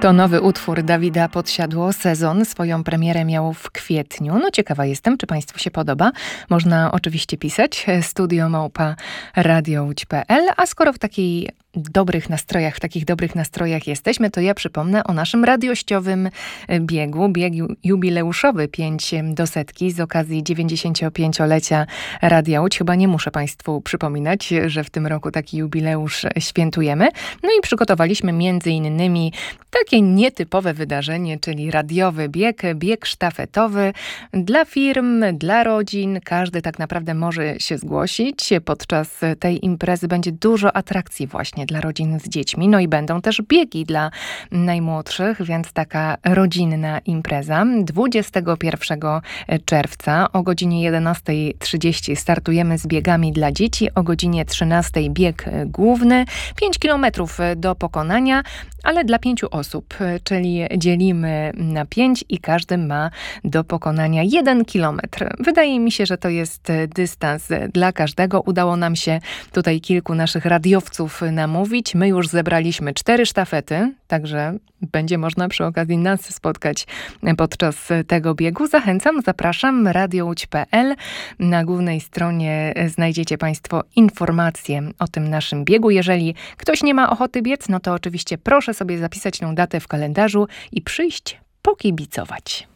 To nowy utwór Dawida Podsiadło, Sezon. Swoją premierę miał w kwietniu. No ciekawa jestem, czy Państwu się podoba. Można oczywiście pisać studio@radiołódź.pl, a skoro w takich dobrych nastrojach jesteśmy, to ja przypomnę o naszym radiościowym biegu. Bieg jubileuszowy 5 do setki z okazji 95-lecia Radia Łódź. Chyba nie muszę Państwu przypominać, że w tym roku taki jubileusz świętujemy. No i przygotowaliśmy między innymi takie nietypowe wydarzenie, czyli radiowy bieg sztafetowy dla firm, dla rodzin. Każdy tak naprawdę może się zgłosić. Podczas tej imprezy będzie dużo atrakcji właśnie dla rodzin z dziećmi. No i będą też biegi dla najmłodszych, więc taka rodzinna impreza. 21 czerwca o godzinie 11:30 startujemy z biegami dla dzieci. O godzinie 13:00 bieg główny. 5 kilometrów do pokonania, ale dla 5 osób, czyli dzielimy na 5 i każdy ma do pokonania 1 kilometr. Wydaje mi się, że to jest dystans dla każdego. Udało nam się tutaj kilku naszych radiowców namówić. My już zebraliśmy 4 sztafety, także będzie można przy okazji nas spotkać podczas tego biegu. Zapraszam, radiołódź.pl. Na głównej stronie znajdziecie Państwo informacje o tym naszym biegu. Jeżeli ktoś nie ma ochoty biec, no to oczywiście proszę sobie zapisać tę datę w kalendarzu i przyjść pokibicować.